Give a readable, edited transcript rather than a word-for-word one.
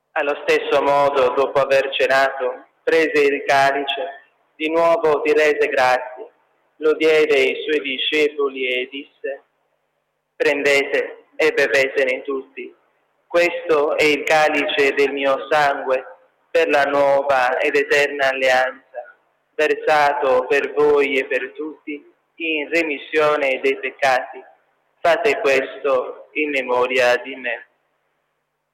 Allo stesso modo, dopo aver cenato, prese il calice, di nuovo ti rese grazie, lo diede ai suoi discepoli e disse: prendete e bevetene tutti. Questo è il calice del mio sangue per la nuova ed eterna alleanza, versato per voi e per tutti in remissione dei peccati. Fate questo in memoria di me.